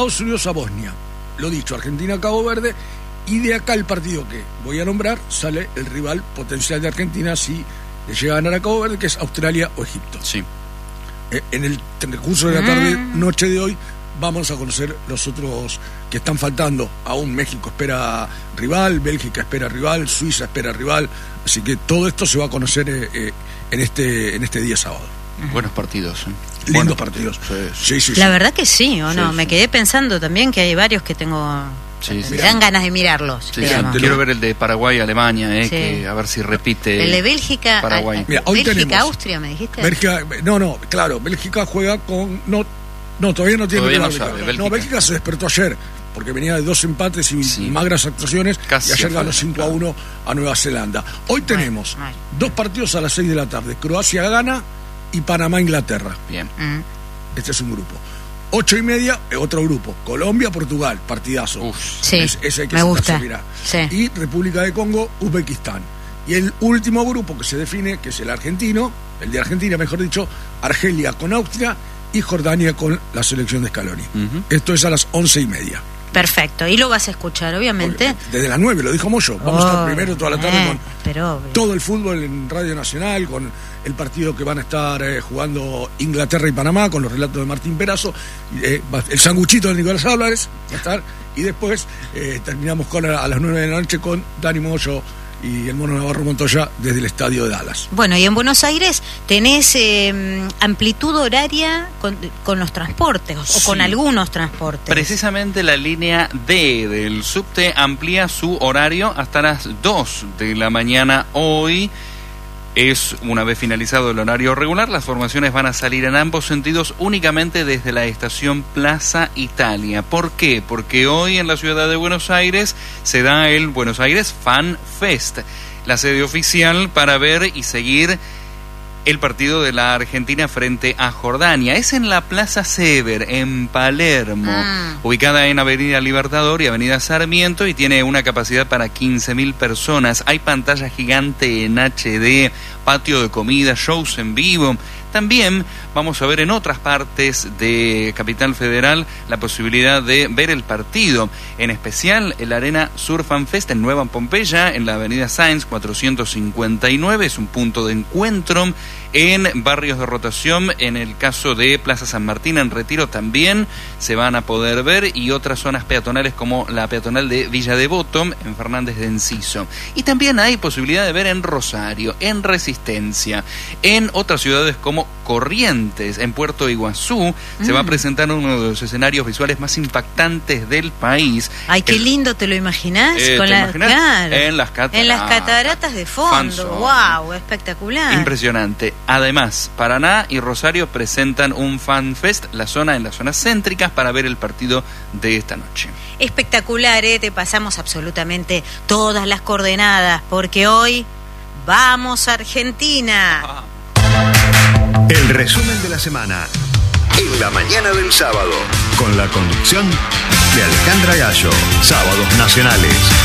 Estados Unidos a Bosnia. Lo dicho, Argentina-Cabo Verde. Y de acá el partido que voy a nombrar sale el rival potencial de Argentina si le llega a ganar a Cabo Verde, que es Australia o Egipto. Sí. En el transcurso de la tarde, noche de hoy, vamos a conocer los otros que están faltando. Aún México espera rival, Bélgica espera rival, Suiza espera rival. Así que todo esto se va a conocer en este día sábado. Buenos partidos. Lindos partidos. Sí. La verdad que sí, ¿o no? Sí, Me quedé pensando también que hay varios que tengo... Me dan ganas de mirarlos. Quiero ver el de Paraguay-Alemania, que a ver si repite. El de Bélgica, Paraguay. Bélgica-Austria, ¿me dijiste? Bélgica juega con... No, todavía no tiene Bélgica se despertó ayer, porque venía de 2 empates y magras actuaciones, y ayer ganó 5-1 a Nueva Zelanda. Hoy tenemos 2 partidos a las 6 de la tarde, Croacia-Gana y Panamá-Inglaterra. Bien. Este es un grupo. 8:30, otro grupo, Colombia-Portugal, partidazo. Ese que me gusta. Y República de Congo, Uzbekistán. Y el último grupo que se define, que es el argentino, el de Argentina, mejor dicho, Argelia con Austria y Jordania con la selección de Scaloni. Esto es a las 11:30. Perfecto, y lo vas a escuchar, obviamente. Desde las 9, lo dijo Moyo. Vamos a estar primero toda la tarde con obvio. Todo el fútbol en Radio Nacional, con el partido que van a estar jugando Inglaterra y Panamá, con los relatos de Martín Perazo, el sanguchito de Nicolás Álvarez, va a estar, y después terminamos a las 9 de la noche con Dani Moyo y el Mono Navarro Montoya desde el estadio de Dallas. Bueno, y en Buenos Aires tenés amplitud horaria con los transportes, o con algunos transportes. Precisamente la línea D del subte amplía su horario hasta las 2 de la mañana hoy. Es una vez finalizado el horario regular, las formaciones van a salir en ambos sentidos únicamente desde la estación Plaza Italia. ¿Por qué? Porque hoy en la ciudad de Buenos Aires se da el Buenos Aires Fan Fest, la sede oficial para ver y seguir el partido de la Argentina frente a Jordania. Es en la Plaza Sever, en Palermo, ubicada en Avenida Libertador y Avenida Sarmiento, y tiene una capacidad para 15.000 personas. Hay pantalla gigante en HD, patio de comida, shows en vivo. También vamos a ver en otras partes de Capital Federal la posibilidad de ver el partido, en especial en la Arena Sur Fan Fest en Nueva Pompeya, en la Avenida Sáenz 459, es un punto de encuentro. En barrios de rotación, en el caso de Plaza San Martín, en Retiro también se van a poder ver, y otras zonas peatonales como la peatonal de Villa Devoto, en Fernández de Enciso. Y también hay posibilidad de ver en Rosario, en Resistencia, en otras ciudades como Corrientes, en Puerto Iguazú, se va a presentar uno de los escenarios visuales más impactantes del país. Ay, qué lindo, ¿te lo imaginás? Claro. En las cataratas. En las cataratas de fondo. Wow, espectacular. Impresionante. Además, Paraná y Rosario presentan un Fan Fest, en las zonas céntricas, para ver el partido de esta noche. Espectacular, te pasamos absolutamente todas las coordenadas, porque hoy vamos a Argentina. El resumen de la semana en la mañana del sábado, con la conducción de Alejandra Gallo. Sábados Nacionales.